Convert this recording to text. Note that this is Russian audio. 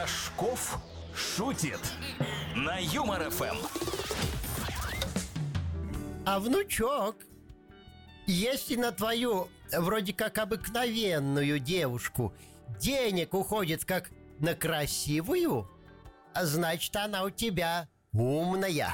Рожков шутит на Юмор ФМ. А внучок, если на твою вроде как обыкновенную девушку денег уходит как на красивую, значит, она у тебя умная.